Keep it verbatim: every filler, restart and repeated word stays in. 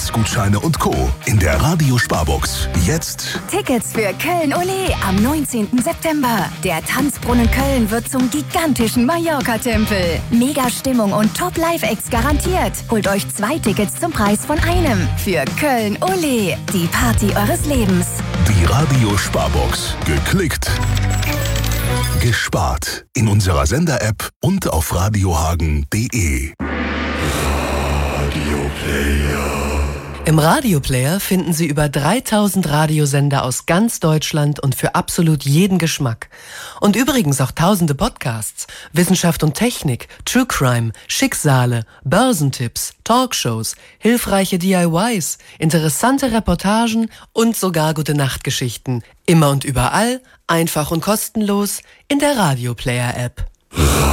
Einkaufsgutscheine und Co. in der Radio-Sparbox. Jetzt Tickets für Köln-Ole am neunzehnten September. Der Tanzbrunnen Köln wird zum gigantischen Mallorca-Tempel. Mega-Stimmung und Top-Live-Acts garantiert. Holt euch zwei Tickets zum Preis von einem. Für Köln-Ole, die Party eures Lebens. die Radio-Sparbox. Geklickt, gespart. In unserer Sender-App und auf radiohagen punkt de. Im Radioplayer finden Sie über dreitausend Radiosender aus ganz Deutschland und für absolut jeden Geschmack. Und übrigens auch tausende Podcasts, Wissenschaft und Technik, True Crime, Schicksale, Börsentipps, Talkshows, hilfreiche D I Ys, interessante Reportagen und sogar Gute-Nacht-Geschichten. Immer und überall, einfach und kostenlos in der Radioplayer-App.